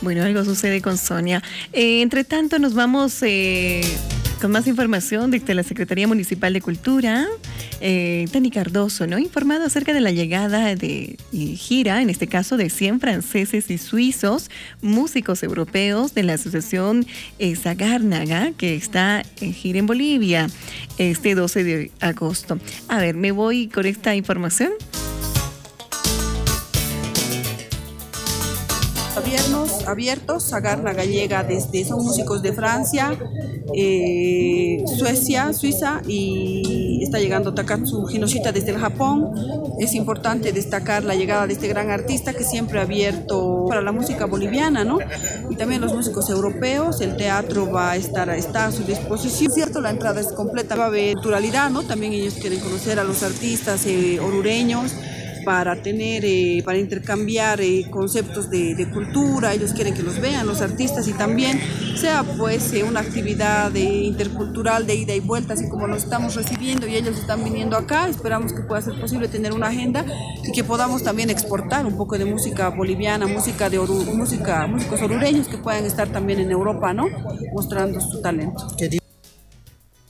Bueno, algo sucede con Sonia. Entre tanto, nos vamos con más información desde la Secretaría Municipal de Cultura. Tani Cardoso, ¿no? Informado acerca de la llegada de gira, en este caso de 100 franceses y suizos, músicos europeos de la Asociación Zagárnaga, que está en gira en Bolivia este 12 de agosto. A ver, me voy con esta información. Abiertos, Zagárnaga llega son músicos de Francia, Suecia, Suiza, y está llegando Takatsu Hinoshita desde el Japón. Es importante destacar la llegada de este gran artista que siempre ha abierto para la música boliviana, ¿no? Y también los músicos europeos. El teatro está a su disposición. Es cierto, la entrada es completa, va a haber culturalidad, ¿no? También ellos quieren conocer a los artistas orureños, para intercambiar conceptos de cultura. Ellos quieren que los vean los artistas y también sea pues una actividad intercultural de ida y vuelta, así como los estamos recibiendo y ellos están viniendo acá. Esperamos que pueda ser posible tener una agenda y que podamos también exportar un poco de música boliviana, músicos orureños que puedan estar también en Europa, ¿no? Mostrando su talento.